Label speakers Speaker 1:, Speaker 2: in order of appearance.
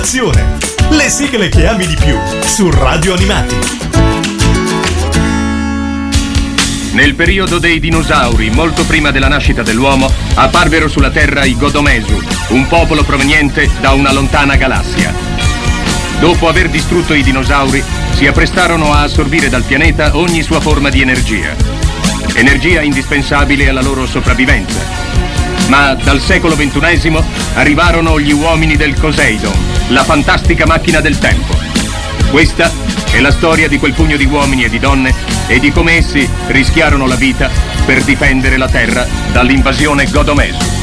Speaker 1: Le sigle che ami di più su Radio Animati.
Speaker 2: Nel periodo dei dinosauri, molto prima della nascita dell'uomo, apparvero sulla Terra i Godomesu, un popolo proveniente da una lontana galassia. Dopo aver distrutto i dinosauri, si apprestarono a assorbire dal pianeta ogni sua forma di energia. Energia indispensabile alla loro sopravvivenza. Ma dal secolo XXI arrivarono gli uomini del Poseidon, la fantastica macchina del tempo. Questa è la storia di quel pugno di uomini e di donne e di come essi rischiarono la vita per difendere la Terra dall'invasione Godomesu.